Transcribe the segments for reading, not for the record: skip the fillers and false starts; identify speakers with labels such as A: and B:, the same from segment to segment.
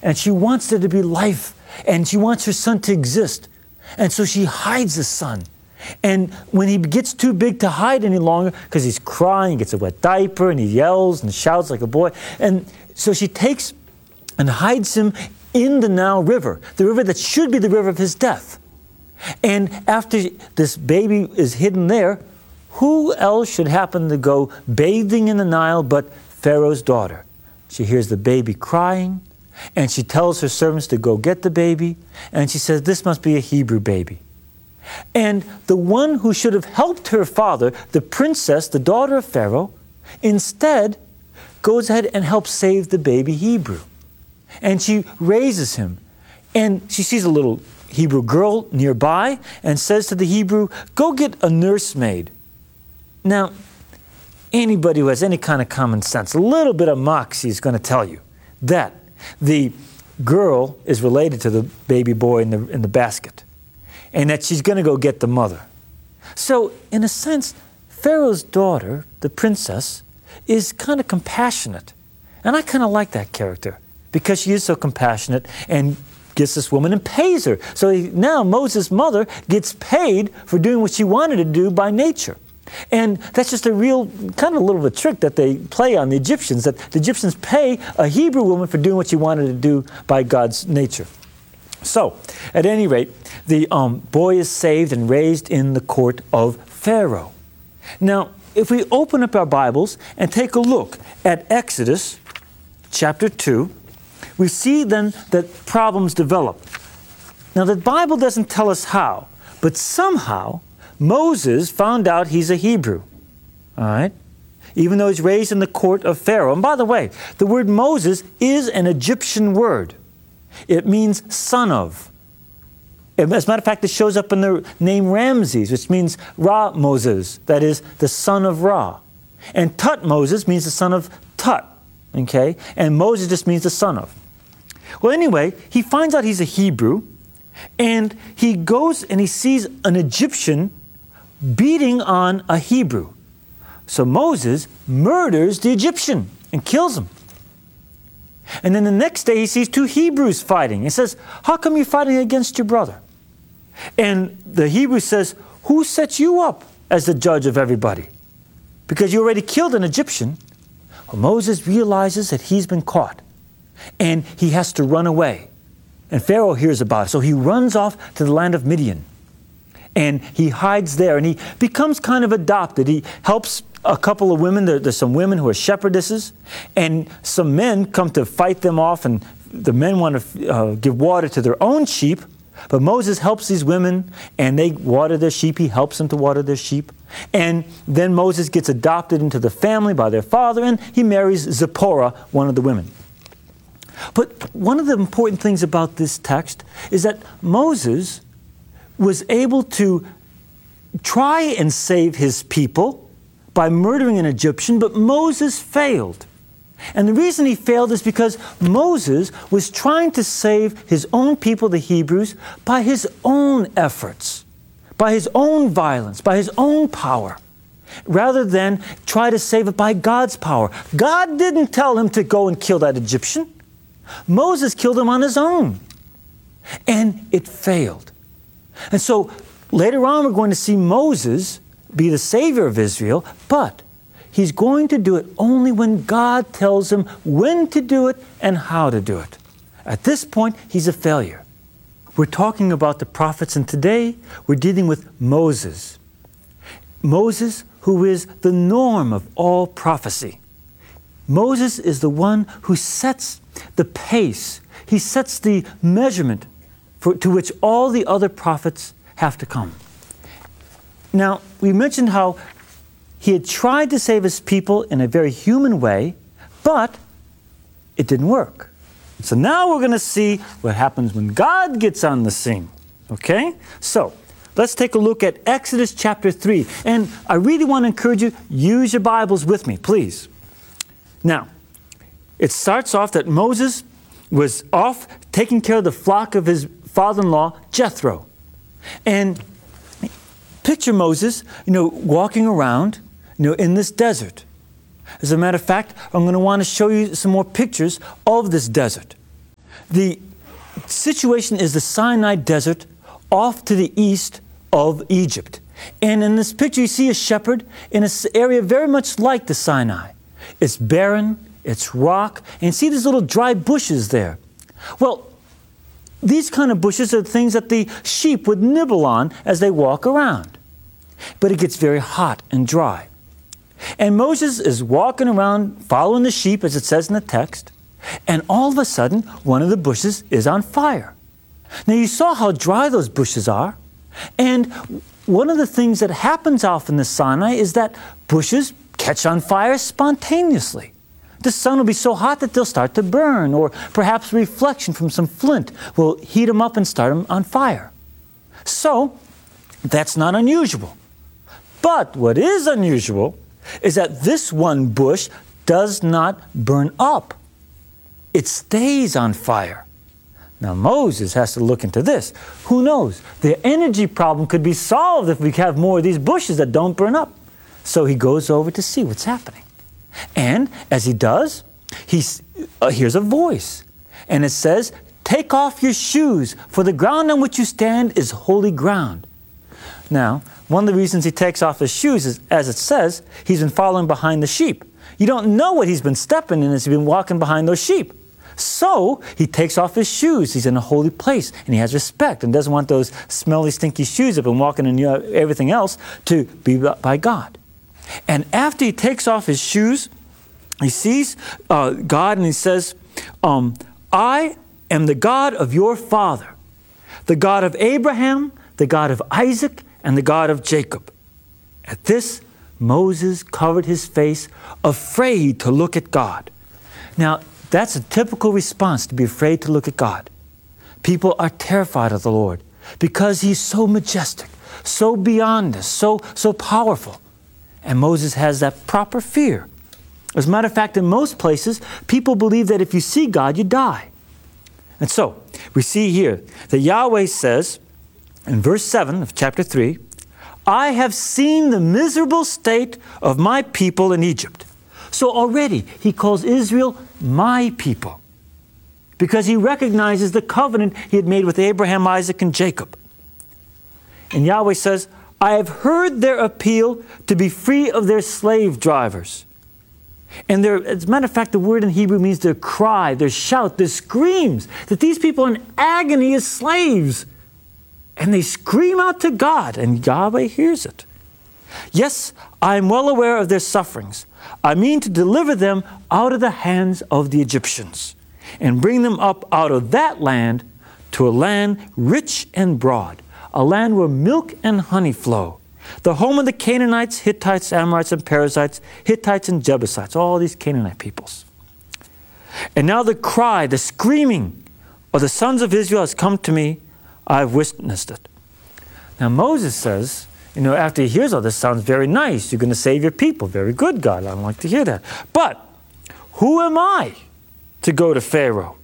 A: and she wants there to be life, and she wants her son to exist. And so she hides the son. And when he gets too big to hide any longer, because he's crying, he gets a wet diaper, and he yells and shouts like a boy, and so she takes and hides him in the Nile River, the river that should be the river of his death. And after this baby is hidden there, who else should happen to go bathing in the Nile but Pharaoh's daughter? She hears the baby crying, and she tells her servants to go get the baby, and she says, this must be a Hebrew baby. And the one who should have helped her father, the princess, the daughter of Pharaoh, instead goes ahead and helps save the baby Hebrew. And she raises him. And she sees a little Hebrew girl nearby and says to the Hebrew, go get a nursemaid. Now, anybody who has any kind of common sense, a little bit of moxie is going to tell you that the girl is related to the baby boy in the basket, and that she's going to go get the mother. So, in a sense, Pharaoh's daughter, the princess, is kind of compassionate. And I kind of like that character because she is so compassionate and gets this woman and pays her. So now Moses' mother gets paid for doing what she wanted to do by nature. And that's just a real, kind of a little bit of a trick that they play on the Egyptians, that the Egyptians pay a Hebrew woman for doing what she wanted to do by God's nature. So, at any rate, the boy is saved and raised in the court of Pharaoh. Now, if we open up our Bibles and take a look at Exodus chapter 2, we see then that problems develop. Now, the Bible doesn't tell us how, but somehow Moses found out he's a Hebrew, all right? Even though he's raised in the court of Pharaoh. And by the way, the word Moses is an Egyptian word. It means son of. As a matter of fact, it shows up in the name Ramses, which means Ra Moses, that is, the son of Ra. And Tut Moses means the son of Tut, okay? And Moses just means the son of. Well, anyway, he finds out he's a Hebrew, and he goes and he sees an Egyptian beating on a Hebrew. So Moses murders the Egyptian and kills him. And then the next day he sees two Hebrews fighting. He says, how come you're fighting against your brother? And the Hebrew says, who set you up as the judge of everybody? Because you already killed an Egyptian. Well, Moses realizes that he's been caught and he has to run away. And Pharaoh hears about it. So he runs off to the land of Midian. And he hides there and he becomes kind of adopted. He helps a couple of women. There's some women who are shepherdesses. And some men come to fight them off. And the men want to give water to their own sheep. But Moses helps these women and they water their sheep. He helps them to water their sheep. And then Moses gets adopted into the family by their father. And he marries Zipporah, one of the women. But one of the important things about this text is that Moses was able to try and save his people by murdering an Egyptian, but Moses failed. And the reason he failed is because Moses was trying to save his own people, the Hebrews, by his own efforts, by his own violence, by his own power, rather than try to save it by God's power. God didn't tell him to go and kill that Egyptian. Moses killed him on his own. And it failed. And so later on we're going to see Moses be the savior of Israel, but he's going to do it only when God tells him when to do it and how to do it. At this point, he's a failure. We're talking about the prophets, and today we're dealing with Moses. Moses, who is the norm of all prophecy. Moses is the one who sets the pace. He sets the measurement to which all the other prophets have to come. Now, we mentioned how he had tried to save his people in a very human way, but it didn't work. So now we're going to see what happens when God gets on the scene. Okay? So, let's take a look at Exodus chapter 3. And I really want to encourage you, use your Bibles with me, please. Now, it starts off that Moses was off taking care of the flock of his father-in-law, Jethro. And picture Moses, walking around, in this desert. As a matter of fact, I'm going to want to show you some more pictures of this desert. the situation is the Sinai Desert off to the east of Egypt. And in this picture, you see a shepherd in an area very much like the Sinai. It's barren, it's rock, and you see these little dry bushes there. Well, these kind of bushes are things that the sheep would nibble on as they walk around. But it gets very hot and dry. And Moses is walking around following the sheep, as it says in the text, and all of a sudden, one of the bushes is on fire. Now, you saw how dry those bushes are, and one of the things that happens off in the Sinai is that bushes catch on fire spontaneously. The sun will be so hot that they'll start to burn, or perhaps reflection from some flint will heat them up and start them on fire. So, that's not unusual. But what is unusual is that this one bush does not burn up. It stays on fire. Now Moses has to look into this. Who knows? The energy problem could be solved if we have more of these bushes that don't burn up. So he goes over to see what's happening. And as he does, he hears a voice. And it says, "Take off your shoes, for the ground on which you stand is holy ground." Now, one of the reasons he takes off his shoes is, as it says, he's been following behind the sheep. You don't know what he's been stepping in as he's been walking behind those sheep. So he takes off his shoes. He's in a holy place, and he has respect and doesn't want those smelly, stinky shoes that have been walking in everything else to be by God. And after he takes off his shoes, he sees God, and he says, "I am the God of your father, the God of Abraham, the God of Isaac, and the God of Jacob." At this, Moses covered his face, afraid to look at God. Now, that's a typical response, to be afraid to look at God. People are terrified of the Lord because he's so majestic, so beyond us, so powerful. And Moses has that proper fear. As a matter of fact, in most places, people believe that if you see God, you die. And so, we see here that Yahweh says, in verse 7 of chapter 3, "I have seen the miserable state of my people in Egypt." So already he calls Israel my people, because he recognizes the covenant he had made with Abraham, Isaac, and Jacob. And Yahweh says, "I have heard their appeal to be free of their slave drivers." And as a matter of fact, the word in Hebrew means their cry, their shout, their screams, that these people are in agony as slaves. And they scream out to God, and Yahweh hears it. "Yes, I am well aware of their sufferings. I mean to deliver them out of the hands of the Egyptians, and bring them up out of that land to a land rich and broad, a land where milk and honey flow, the home of the Canaanites, Hittites, Amorites, and Perizzites, Hittites, and Jebusites," all these Canaanite peoples. "And now the cry, the screaming of the sons of Israel has come to me. I've witnessed it." Now Moses says, after he hears all this, sounds very nice. You're going to save your people. Very good, God. I'd like to hear that. But who am I to go to Pharaoh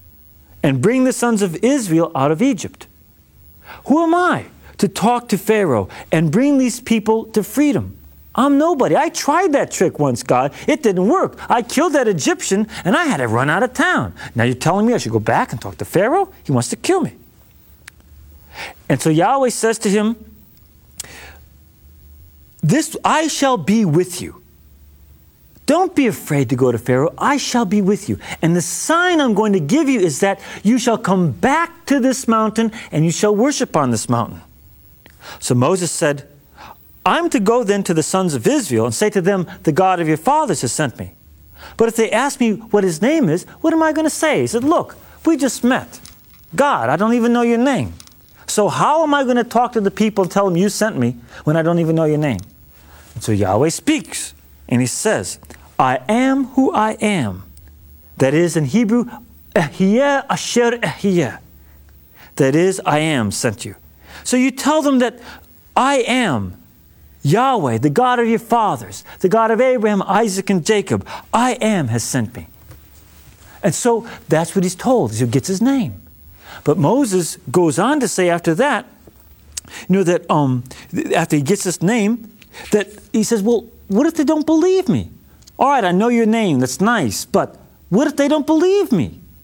A: and bring the sons of Israel out of Egypt? Who am I to talk to Pharaoh and bring these people to freedom? I'm nobody. I tried that trick once, God. It didn't work. I killed that Egyptian, and I had to run out of town. Now you're telling me I should go back and talk to Pharaoh? He wants to kill me. And so Yahweh says to him, "I shall be with you. Don't be afraid to go to Pharaoh. I shall be with you. And the sign I'm going to give you is that you shall come back to this mountain, and you shall worship on this mountain." So Moses said, "I'm to go then to the sons of Israel and say to them, 'The God of your fathers has sent me.' But if they ask me what his name is, what am I going to say?" He said, "Look, we just met. God, I don't even know your name. So how am I going to talk to the people and tell them you sent me when I don't even know your name?" And so Yahweh speaks, and he says, "I am who I am." That is, in Hebrew, Ehyeh Asher Ehyeh. That is, I am sent you. So you tell them that I am Yahweh, the God of your fathers, the God of Abraham, Isaac, and Jacob. I am has sent me. And so that's what he's told. He gets his name. But Moses goes on to say after that, that after he gets his name, that he says, "Well, what if they don't believe me? All right, I know your name. That's nice. But what if they don't believe me?"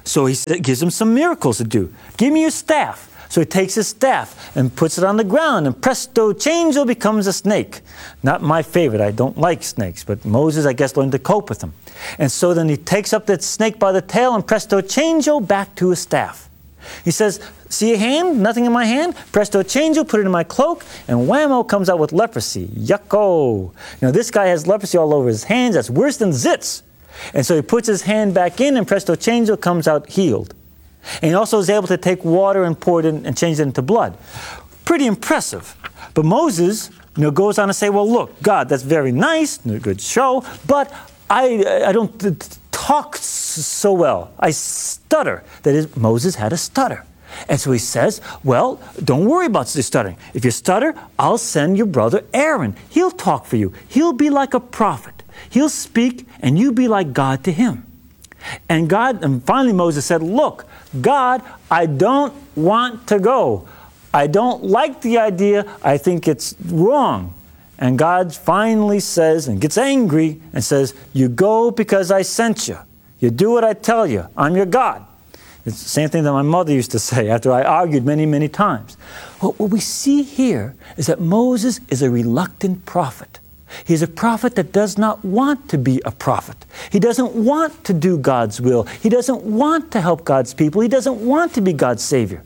A: So he gives him some miracles to do. Give me your staff. So he takes his staff and puts it on the ground, and presto, changeo, becomes a snake. Not my favorite. I don't like snakes, but Moses, I guess, learned to cope with them. And so then he takes up that snake by the tail, and presto, changeo, back to his staff. He says, see a hand? Nothing in my hand? Presto, changeo, put it in my cloak, and whammo, comes out with leprosy. Yucko. This guy has leprosy all over his hands. That's worse than zits. And so he puts his hand back in, and presto, changeo, comes out healed. And he also is able to take water and pour it in and change it into blood. Pretty impressive. But Moses, goes on to say, well, look, God, that's very nice, good show, but I don't talk so well. I stutter. That is, Moses had a stutter. And so he says, well, don't worry about stuttering. If you stutter, I'll send your brother Aaron. He'll talk for you. He'll be like a prophet. He'll speak, and you be like God to him. And finally Moses said, look, God, I don't want to go. I don't like the idea. I think it's wrong. And God finally says, and gets angry, and says, you go because I sent you. You do what I tell you. I'm your God. It's the same thing that my mother used to say after I argued many, many times. What we see here is that Moses is a reluctant prophet. He's a prophet that does not want to be a prophet. He doesn't want to do God's will. He doesn't want to help God's people. He doesn't want to be God's Savior.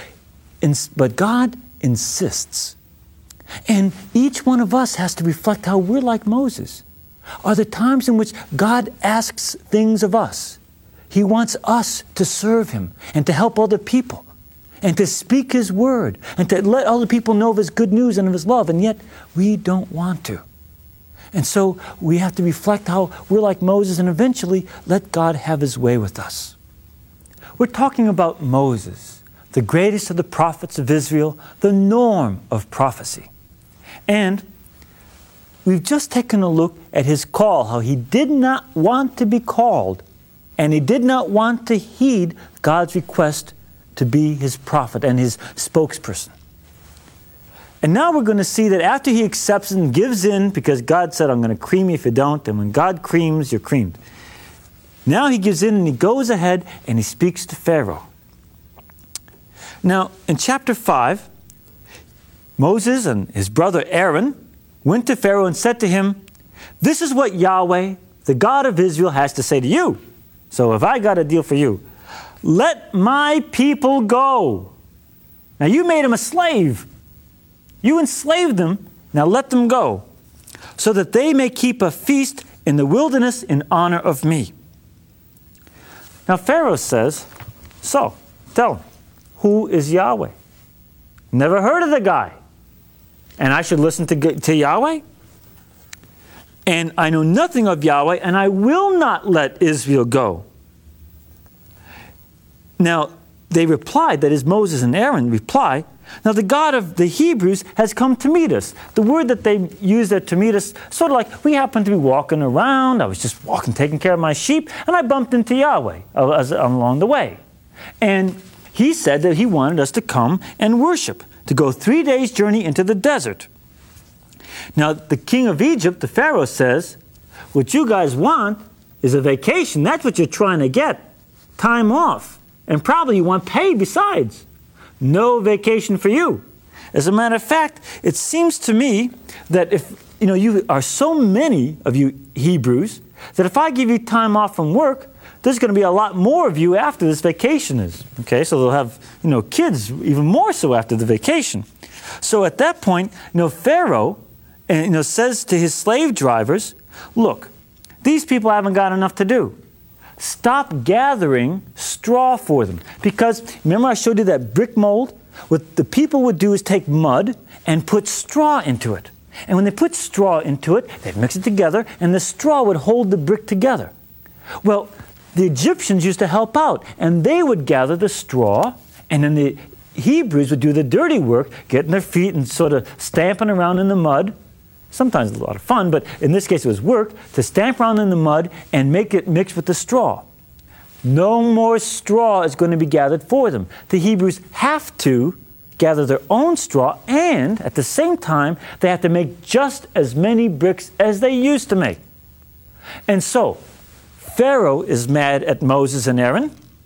A: But God insists. And each one of us has to reflect how we're like Moses. Are there times in which God asks things of us? He wants us to serve Him and to help other people and to speak His word and to let other people know of His good news and of His love, and yet we don't want to. And so we have to reflect how we're like Moses and eventually let God have His way with us. We're talking about Moses, the greatest of the prophets of Israel, the norm of prophecy. And we've just taken a look at his call, how he did not want to be called, and he did not want to heed God's request to be his prophet and his spokesperson. And now we're going to see that after he accepts and gives in, because God said, I'm going to cream you if you don't, and when God creams, you're creamed. Now he gives in and he goes ahead and he speaks to Pharaoh. Now, in chapter 5, Moses and his brother Aaron went to Pharaoh and said to him, this is what Yahweh, the God of Israel, has to say to you. So if I got a deal for you, let my people go. Now you made him a slave. You enslaved them. Now let them go, so that they may keep a feast in the wilderness in honor of me. Now Pharaoh says, so tell him, who is Yahweh? Never heard of the guy. And I should listen to Yahweh? And I know nothing of Yahweh, and I will not let Israel go. Now, they replied, that is Moses and Aaron reply, now the God of the Hebrews has come to meet us. The word that they use there to meet us, sort of like we happened to be walking around, I was just walking, taking care of my sheep, and I bumped into Yahweh along the way. And he said that he wanted us to come and worship, to go 3 days' journey into the desert. Now, the king of Egypt, the Pharaoh, says, what you guys want is a vacation. That's what you're trying to get. Time off. And probably you want pay besides. No vacation for you. As a matter of fact, it seems to me that if, you are so many of you Hebrews, that if I give you time off from work, there's going to be a lot more of you after this vacation is. Okay, so they'll have, kids even more so after the vacation. So at that point, Pharaoh, says to his slave drivers, look, these people haven't got enough to do. Stop gathering straw for them. Because remember I showed you that brick mold? What the people would do is take mud and put straw into it. And when they put straw into it, they'd mix it together, and the straw would hold the brick together. Well, the Egyptians used to help out, and they would gather the straw, and then the Hebrews would do the dirty work, getting their feet and sort of stamping around in the mud. Sometimes it's a lot of fun, but in this case it was work, to stamp around in the mud and make it mix with the straw. No more straw is going to be gathered for them. The Hebrews have to gather their own straw, and at the same time, they have to make just as many bricks as they used to make. And so, Pharaoh is mad at Moses and Aaron,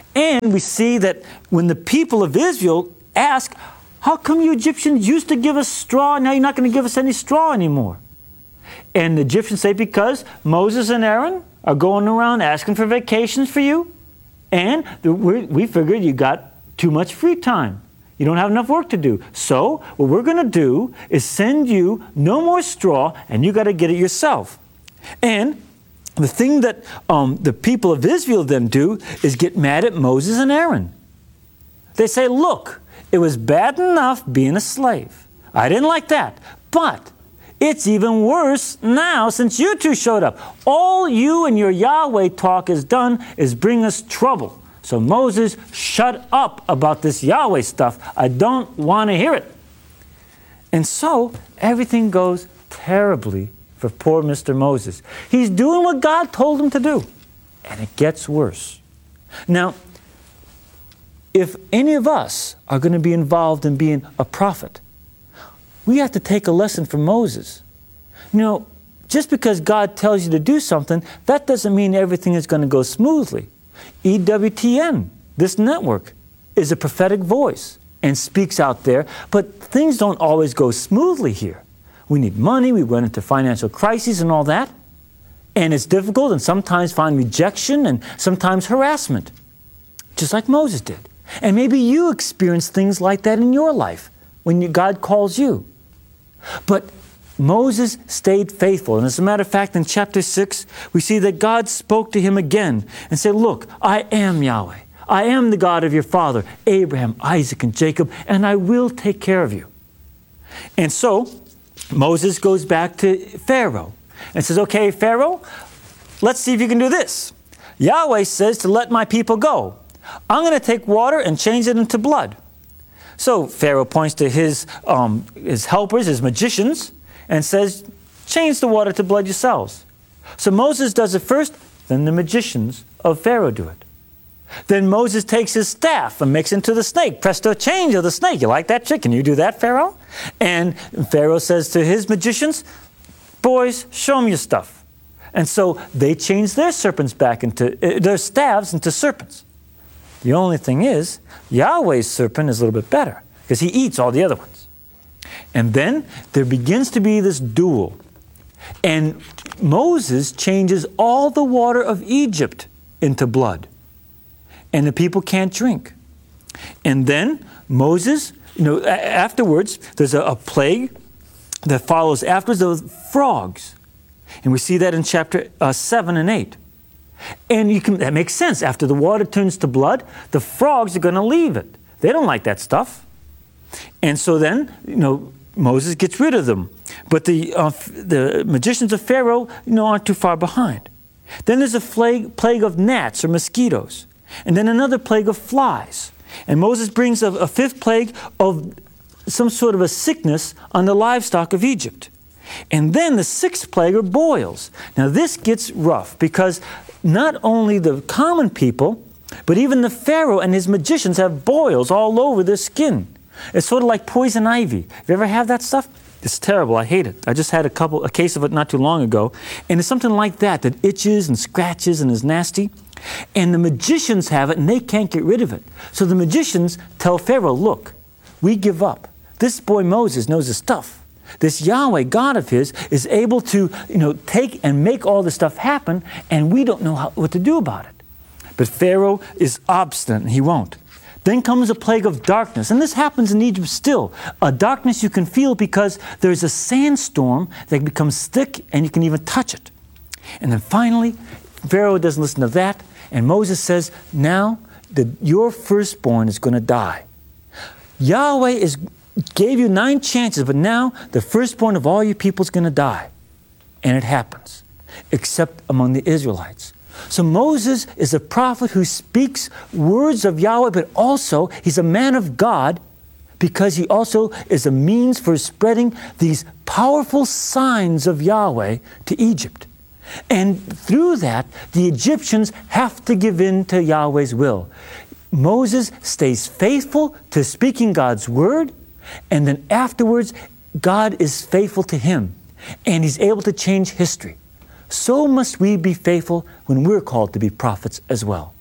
A: And we see that when the people of Israel ask, how come you Egyptians used to give us straw, now you're not going to give us any straw anymore? And the Egyptians say, because Moses and Aaron are going around asking for vacations for you, and we figured you got too much free time. You don't have enough work to do. So what we're going to do is send you no more straw, and you got to get it yourself. And the thing that the people of Israel then do is get mad at Moses and Aaron. They say, look, it was bad enough being a slave. I didn't like that. But it's even worse now since you two showed up. All you and your Yahweh talk has done is bring us trouble. So Moses, shut up about this Yahweh stuff. I don't want to hear it. And so everything goes terribly for poor Mr. Moses. He's doing what God told him to do. And it gets worse. Now, if any of us are going to be involved in being a prophet, we have to take a lesson from Moses. You know, just because God tells you to do something, that doesn't mean everything is going to go smoothly. EWTN, this network, is a prophetic voice and speaks out there, but things don't always go smoothly here. We need money, we run into financial crises and all that, and it's difficult and sometimes find rejection and sometimes harassment, just like Moses did. And maybe you experience things like that in your life when God calls you. But Moses stayed faithful. And as a matter of fact, in chapter 6, we see that God spoke to him again and said, look, I am Yahweh. I am the God of your father, Abraham, Isaac, and Jacob, and I will take care of you. And so Moses goes back to Pharaoh and says, okay, Pharaoh, let's see if you can do this. Yahweh says to let my people go. I'm going to take water and change it into blood. So Pharaoh points to his helpers, his magicians, and says, change the water to blood yourselves. So Moses does it first, then the magicians of Pharaoh do it. Then Moses takes his staff and makes it into the snake. Presto, change of the snake. You like that trick? Can you do that, Pharaoh? And Pharaoh says to his magicians, boys, show me your stuff. And so they change their serpents back into, their staves into serpents. The only thing is, Yahweh's serpent is a little bit better because he eats all the other ones. And then there begins to be this duel. And Moses changes all the water of Egypt into blood. And the people can't drink. And then Moses, afterwards, there's a plague that follows afterwards, those frogs. And we see that in chapter 7 and 8. And that makes sense. After the water turns to blood, the frogs are going to leave it. They don't like that stuff. And so then, Moses gets rid of them. But the magicians of Pharaoh, aren't too far behind. Then there's a plague of gnats or mosquitoes. And then another plague of flies. And Moses brings a fifth plague of some sort of a sickness on the livestock of Egypt. And then the sixth plague are boils. Now this gets rough because not only the common people, but even the Pharaoh and his magicians have boils all over their skin. It's sort of like poison ivy. Have you ever had that stuff? It's terrible. I hate it. I just had a case of it not too long ago. And it's something like that itches and scratches and is nasty. And the magicians have it and they can't get rid of it. So the magicians tell Pharaoh, look, we give up. This boy Moses knows his stuff. This Yahweh, God of his, is able to, take and make all this stuff happen, and we don't know what to do about it. But Pharaoh is obstinate, and he won't. Then comes a plague of darkness, and this happens in Egypt still. A darkness you can feel because there's a sandstorm that becomes thick, and you can even touch it. And then finally, Pharaoh doesn't listen to that, and Moses says, now your firstborn is going to die. Yahweh gave you 9 chances, but now the firstborn of all your people is going to die. And it happens, except among the Israelites. So Moses is a prophet who speaks words of Yahweh, but also he's a man of God because he also is a means for spreading these powerful signs of Yahweh to Egypt. And through that, the Egyptians have to give in to Yahweh's will. Moses stays faithful to speaking God's word, and then afterwards, God is faithful to him, and he's able to change history. So must we be faithful when we're called to be prophets as well.